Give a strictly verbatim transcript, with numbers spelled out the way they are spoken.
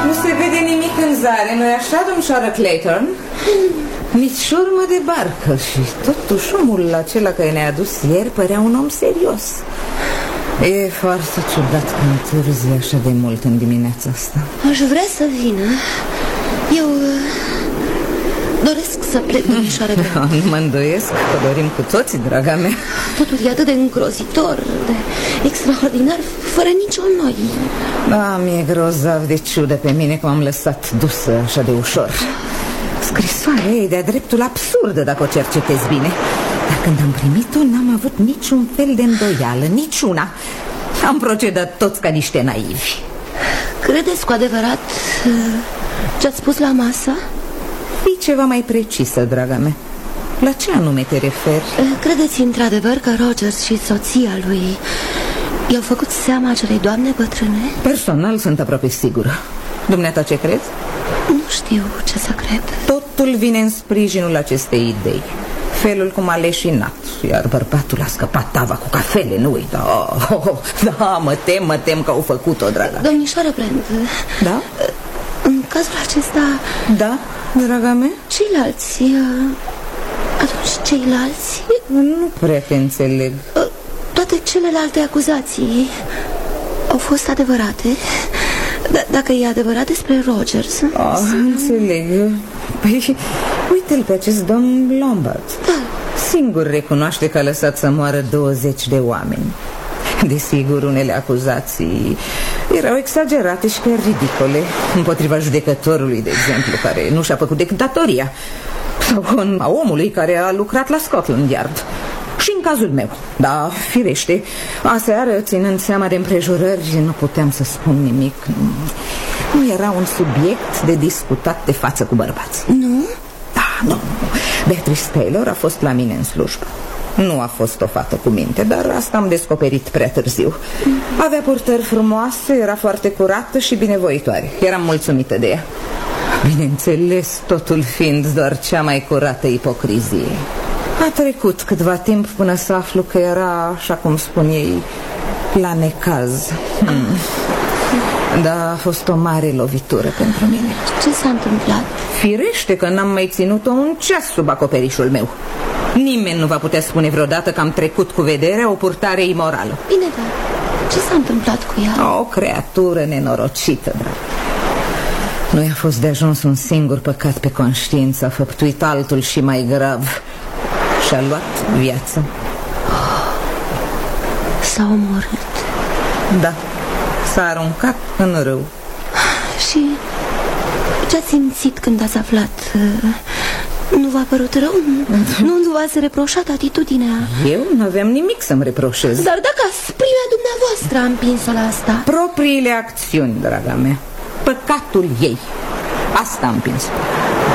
Nu se vede nimic în zare, nu-i așa, domnișoară Clayton? Nici urmă de barcă. Și totuși omul acela care ne-a adus ieri părea un om serios. E foarte ciudat că întârzi așa de mult în dimineața asta. Aș vrea să vină. Eu doresc să plec, domnișoară. Nu mă îndoiesc că dorim cu toții, draga mea. Totul e atât de îngrozitor, de extraordinar, fără nicio noimă. Da, mi-e grozav de ciudă pe mine că m-am lăsat dusă așa de ușor. Scrisoarea e de-a dreptul absurdă dacă o cercetezi bine. Dar când am primit-o n-am avut niciun fel de îndoială, niciuna. Am procedat toți ca niște naivi. Credeți cu adevărat ce-ați spus la masă? Fii ceva mai precisă, draga mea. La ce anume te referi? Credeți într-adevăr că Rogers și soția lui i-au făcut seama acelei doamne bătrâne? Personal sunt aproape sigură. Dumneata ce crezi? Nu știu ce să cred. Totul vine în sprijinul acestei idei. Felul cum a leșinat, iar bărbatul a scăpat tava cu cafele, nu uita. Oh, oh, oh, da, mă tem, mă tem că au făcut-o, draga. Domnișoară Brent. Da? În cazul acesta... Da, draga mea? Ceilalți... Atunci ceilalți... Nu prea te înțeleg. Toate celelalte acuzații au fost adevărate? D- dacă e adevărat despre Rogers... Oh, înțeleg. Păi, uite-l pe acest domn Lombard. Da. Singur recunoaște că a lăsat să moară douăzeci de oameni. Desigur, unele acuzații erau exagerate și chiar ridicole. Împotriva judecătorului, de exemplu, care nu și-a făcut decât datoria. Sau a omului care a lucrat la Scotland Yard. Și în cazul meu, da, firește, aseară, ținând seama de împrejurări, nu puteam să spun nimic. Nu era un subiect de discutat de față cu bărbați. Nu? Da, nu. Beatrice Taylor a fost la mine în slujbă. Nu a fost o fată cu minte, dar asta am descoperit prea târziu. Avea purtări frumoase, era foarte curată și binevoitoare. Eram mulțumită de ea. Bineînțeles, totul fiind doar cea mai curată ipocrizie. A trecut câtva timp până să aflu că era, așa cum spun ei, la necaz. hmm. Da, a fost o mare lovitură pentru mine. Ce s-a întâmplat? Firește că n-am mai ținut-o un ceas sub acoperișul meu. Nimeni nu va putea spune vreodată că am trecut cu vederea o purtare imorală. Bine, dar ce s-a întâmplat cu ea? O creatură nenorocită, drag. Nu i-a fost de ajuns un singur păcat pe conștiință, a făptuit altul și mai grav. Și-a luat viața. S-a omorât. Da, s-a aruncat în râu. Și ce ați simțit când ați aflat? Nu v-a părut rău? Nu, nu v-ați reproșat atitudinea? Eu nu aveam nimic să-mi reproșez. Dar dacă asprimea dumneavoastră a împins-o la asta? Propriile acțiuni, draga mea. Păcatul ei. Asta a împins.